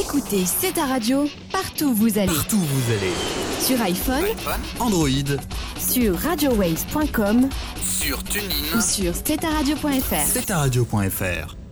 Écoutez, c'est ta radio, partout où vous allez. Partout où vous allez. Sur iPhone, Android, sur radiowaves.com, sur TuneIn ou sur steta-radio.fr. steta-radio.fr.